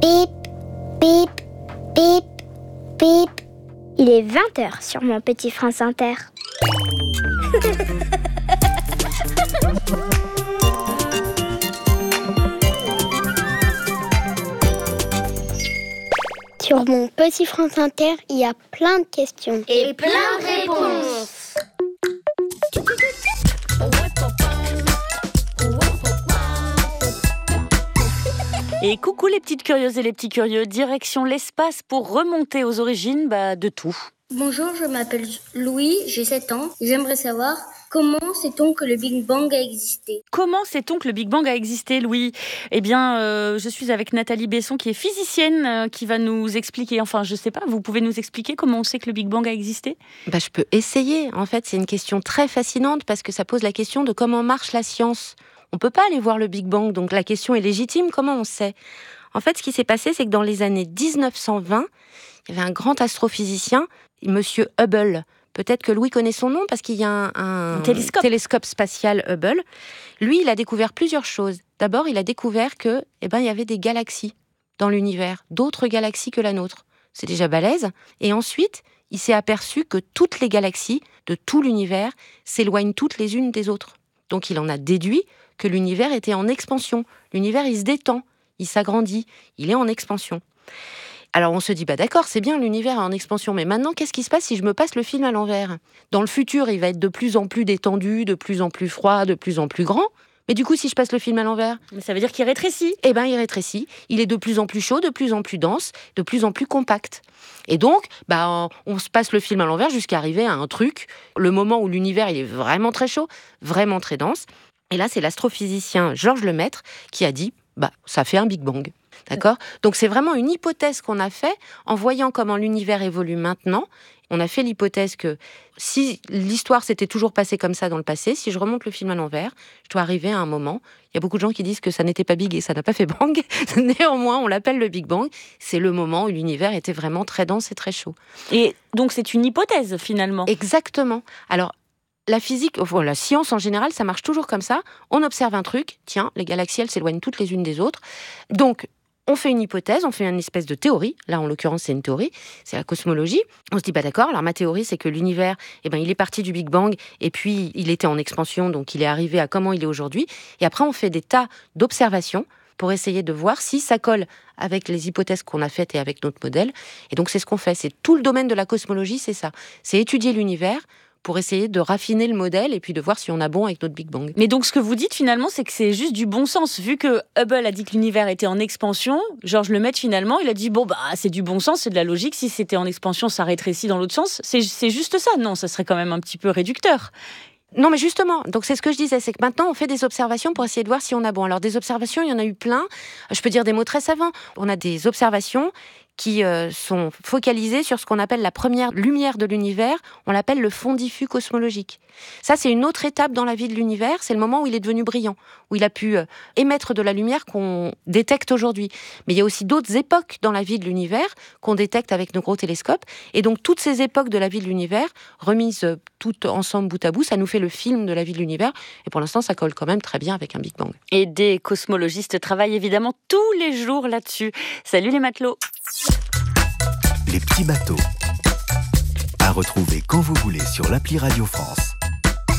Bip, bip, bip, bip. Il est 20h sur mon petit France Inter. Sur mon petit France Inter, il y a plein de questions. Et plein de réponses. Et coucou les petites curieuses et les petits curieux, direction l'espace pour remonter aux origines de tout. Bonjour, je m'appelle Louis, j'ai 7 ans. J'aimerais savoir comment sait-on que le Big Bang a existé ? Comment sait-on que le Big Bang a existé, Louis ? Eh bien, je suis avec Nathalie Besson qui est physicienne, qui va nous expliquer, enfin je sais pas, vous pouvez nous expliquer comment on sait que le Big Bang a existé ? Je peux essayer. En fait, c'est une question très fascinante parce que ça pose la question de comment marche la science. On ne peut pas aller voir le Big Bang, donc la question est légitime, comment on sait ? En fait, ce qui s'est passé, c'est que dans les années 1920, il y avait un grand astrophysicien, Monsieur Hubble. Peut-être que Louis connaît son nom parce qu'il y a un télescope spatial Hubble. Lui, il a découvert plusieurs choses. D'abord, il a découvert que, il y avait des galaxies dans l'univers, d'autres galaxies que la nôtre. C'est déjà balèze. Et ensuite, il s'est aperçu que toutes les galaxies de tout l'univers s'éloignent toutes les unes des autres. Donc, il en a déduit que l'univers était en expansion. L'univers, il se détend, il s'agrandit, il est en expansion. Alors on se dit, d'accord, c'est bien, l'univers est en expansion, mais maintenant, qu'est-ce qui se passe si je me passe le film à l'envers ? Dans le futur, il va être de plus en plus détendu, de plus en plus froid, de plus en plus grand. Mais du coup, si je passe le film à l'envers... Mais ça veut dire qu'il rétrécit. Il rétrécit. Il est de plus en plus chaud, de plus en plus dense, de plus en plus compact. Et donc, on se passe le film à l'envers jusqu'à arriver à un truc, le moment où l'univers il est vraiment très chaud, vraiment très dense. Et là, c'est l'astrophysicien Georges Lemaître qui a dit, ça fait un Big Bang. D'accord ? Donc c'est vraiment une hypothèse qu'on a fait en voyant comment l'univers évolue maintenant. On a fait l'hypothèse que si l'histoire s'était toujours passée comme ça dans le passé, si je remonte le film à l'envers, je dois arriver à un moment. Il y a beaucoup de gens qui disent que ça n'était pas big et ça n'a pas fait bang. Néanmoins, on l'appelle le Big Bang. C'est le moment où l'univers était vraiment très dense et très chaud. Et donc c'est une hypothèse finalement. Exactement. Alors, la physique, la science en général, ça marche toujours comme ça. On observe un truc, tiens, les galaxies, elles s'éloignent toutes les unes des autres. Donc, on fait une hypothèse, on fait une espèce de théorie. Là, en l'occurrence, c'est une théorie, c'est la cosmologie. On se dit, d'accord, alors ma théorie, c'est que l'univers, il est parti du Big Bang, et puis il était en expansion, donc il est arrivé à comment il est aujourd'hui. Et après, on fait des tas d'observations pour essayer de voir si ça colle avec les hypothèses qu'on a faites et avec notre modèle. Et donc, c'est ce qu'on fait. C'est tout le domaine de la cosmologie, c'est ça. C'est étudier l'univers pour essayer de raffiner le modèle et puis de voir si on a bon avec notre Big Bang. Mais donc, ce que vous dites finalement, c'est que c'est juste du bon sens. Vu que Hubble a dit que l'univers était en expansion, Georges Lemaître, finalement, il a dit, c'est du bon sens, c'est de la logique. Si c'était en expansion, ça rétrécit dans l'autre sens. C'est juste ça. Non, ça serait quand même un petit peu réducteur. Non, mais justement, donc c'est ce que je disais, c'est que maintenant on fait des observations pour essayer de voir si on a bon. Alors des observations, il y en a eu plein. Je peux dire des mots très savants. On a des observations qui sont focalisées sur ce qu'on appelle la première lumière de l'univers. On l'appelle le fond diffus cosmologique. Ça, c'est une autre étape dans la vie de l'univers. C'est le moment où il est devenu brillant, où il a pu émettre de la lumière qu'on détecte aujourd'hui. Mais il y a aussi d'autres époques dans la vie de l'univers qu'on détecte avec nos gros télescopes. Et donc, toutes ces époques de la vie de l'univers, remises toutes ensemble bout à bout, ça nous fait le film de la vie de l'univers. Et pour l'instant, ça colle quand même très bien avec un Big Bang. Et des cosmologistes travaillent évidemment tous les jours là-dessus. Salut les matelots. Les petits bateaux. À retrouver quand vous voulez sur l'appli Radio France.